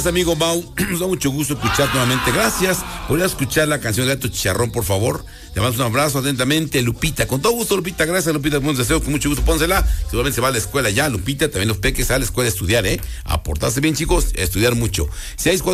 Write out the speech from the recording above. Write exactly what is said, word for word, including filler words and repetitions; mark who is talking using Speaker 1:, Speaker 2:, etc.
Speaker 1: Amigo Mau, nos da mucho gusto escuchar nuevamente. Gracias. ¿Podría escuchar la canción de Gato Chicharrón, por favor? Le mando un abrazo atentamente, Lupita. Con todo gusto, Lupita. Gracias, Lupita. Buenos deseos, con mucho gusto. Pónsela. Seguramente se va a la escuela ya, Lupita. También los peques a la escuela a estudiar, ¿eh? A portarse bien, chicos. A estudiar mucho. seis,